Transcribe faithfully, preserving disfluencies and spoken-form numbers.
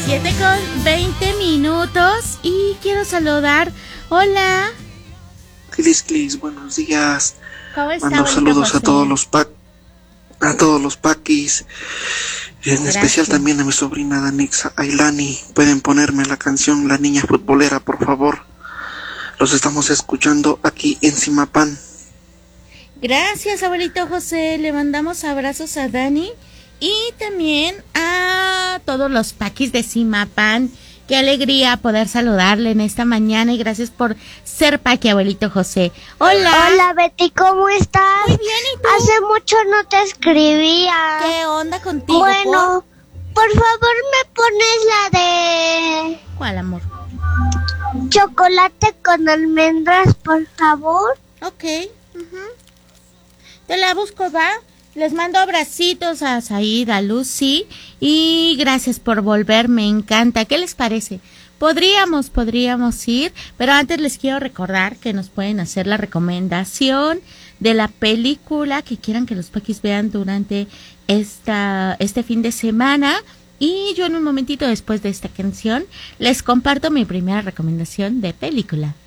Siete con veinte minutos y quiero saludar. Hola. Clis, Clis, buenos días. ¿Cómo está, Mando saludos José? a todos los pa a todos los paquis. En Gracias. Especial también a mi sobrina Danixa Ailani. Pueden ponerme la canción La Niña Futbolera, por favor. Los estamos escuchando aquí en Zimapán. Gracias, abuelito José. Le mandamos abrazos a Dani y también a todos los paquis de Zimapán. Qué alegría poder saludarle en esta mañana y gracias por ser paqui, abuelito José. Hola. Hola, Betty, ¿cómo estás? Muy bien, ¿y tú? Hace mucho no te escribía. ¿Qué onda contigo? Bueno, por, por favor me pones la de... ¿Cuál, amor? Chocolate con almendras, por favor. Ok. Uh-huh. Te la busco, ¿va? Les mando abracitos a Said, a Lucy y gracias por volver, me encanta. ¿Qué les parece? Podríamos, podríamos ir, pero antes les quiero recordar que nos pueden hacer la recomendación de la película que quieran que los paquis vean durante esta este fin de semana. Y yo en un momentito después de esta canción les comparto mi primera recomendación de película.